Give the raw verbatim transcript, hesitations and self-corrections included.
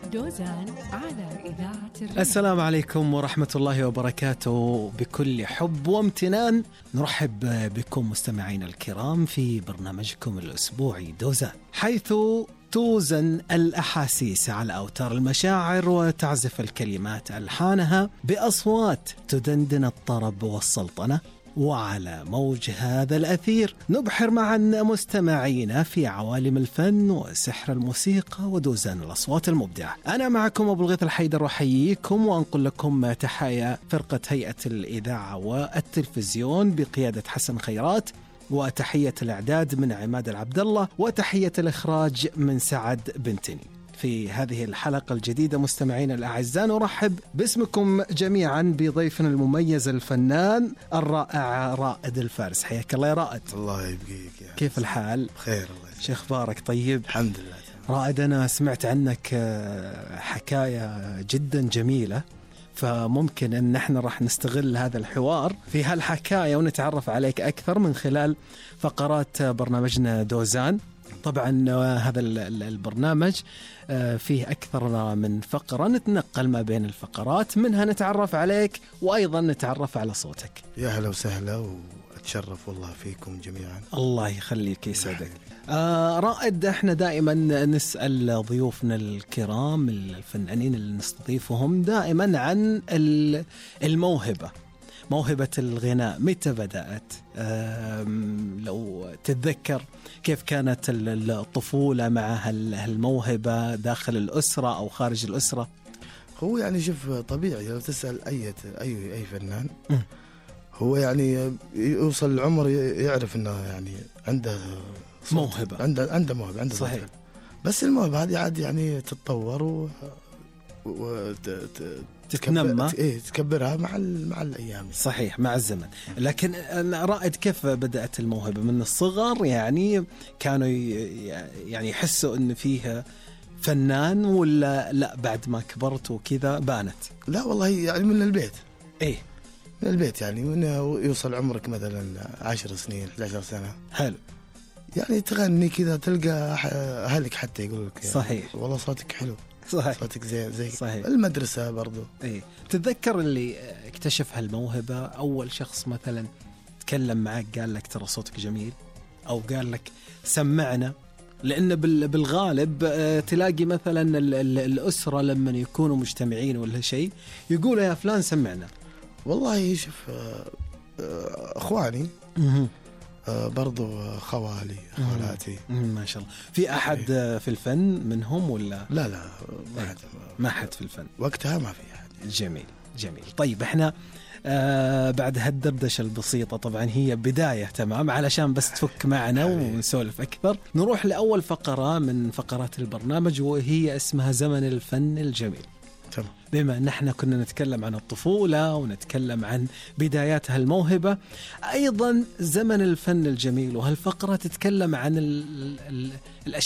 دوزان على إذاعة الرياض. السلام عليكم ورحمة الله وبركاته. بكل حب وامتنان نرحب بكم مستمعين الكرام في برنامجكم الأسبوعي دوزان، حيث توزن الأحاسيس على أوتار المشاعر وتعزف الكلمات ألحانها بأصوات تدندن الطرب والسلطنة. وعلى موج هذا الأثير نبحر معا مستمعينا في عوالم الفن وسحر الموسيقى ودوزان الأصوات المبدعة. أنا معكم أبو الغيث الحيدر، وحييكم وأنقل لكم تحايا فرقة هيئة الإذاعة والتلفزيون بقيادة حسن خيرات، وتحية الإعداد من عماد العبد الله، وتحية الإخراج من سعد بنتني. في هذه الحلقة الجديدة مستمعين الأعزاء نرحب باسمكم جميعا بضيفنا المميز الفنان الرائع رائد الفارس. حياك الله يا رائد. الله يبقيك يا كيف حسن. الحال؟ خير الله يسلمك. شيخ بارك طيب؟ الحمد لله. رائد أنا سمعت عنك حكاية جدا جميلة، فممكن أن نحن راح نستغل هذا الحوار في هالحكاية ونتعرف عليك أكثر من خلال فقرات برنامجنا دوزان. طبعا هذا البرنامج فيه أكثر من فقرة نتنقل ما بين الفقرات، منها نتعرف عليك وأيضا نتعرف على صوتك. يا هلا وسهلا وأتشرف والله فيكم جميعا. الله يخليك يسعدك. آه رائد، احنا دائما نسأل ضيوفنا الكرام الفنانين اللي نستضيفهم دائما عن الموهبة، موهبة الغناء. متى بدأت؟ لو تتذكر كيف كانت الطفولة مع هالموهبة داخل الأسرة أو خارج الأسرة؟ هو يعني شوف طبيعي لو تسأل أي أي أي فنان م. هو يعني يوصل العمر يعرف إنه يعني عنده موهبة، عنده عنده موهبة عنده صحيح. صوت. بس الموهبة هذه عاد يعني تتطور و, و... تتنمى، إيه تكبرها مع مع الأيام. صحيح، مع الزمن. لكن رائد كيف بدأت الموهبة؟ من الصغر يعني كانوا يعني يحسوا إن فيها فنان، ولا لا بعد ما كبرت وكذا بانت؟ لا والله يعني من البيت. إيه من البيت يعني من يوصل عمرك مثلا عشر سنين إحدى عشرة سنة، حلو، يعني تغني كذا تلقى أهلك حتى يقول لك يعني صحيح والله صوتك حلو، صحيح، صوتك زي زي صحيح. المدرسة برضو. إيه تتذكر اللي اكتشف هالموهبة؟ أول شخص مثلا تكلم معك قال لك ترى صوتك جميل، أو قال لك سمعنا؟ لأن بالغالب تلاقي مثلا الأسرة لما يكونوا مجتمعين ولا شيء يقولوا يا فلان سمعنا. والله شوف أخواني برضو خوالي خالاتي ما شاء الله. في أحد في الفن منهم ولا؟ لا لا ما حد ما حد في الفن وقتها، ما في أحد. جميل جميل. طيب احنا آه بعد هالدردشة البسيطة، طبعا هي بداية تمام علشان بس تفك معنا ونسولف أكثر، نروح لأول فقرة من فقرات البرنامج وهي اسمها زمن الفن الجميل. تمام. بما أن احنا كنا نتكلم عن الطفولة ونتكلم عن بدايات هالموهبة، أيضا زمن الفن الجميل، وهالفقرة تتكلم عن ال ال الأشياء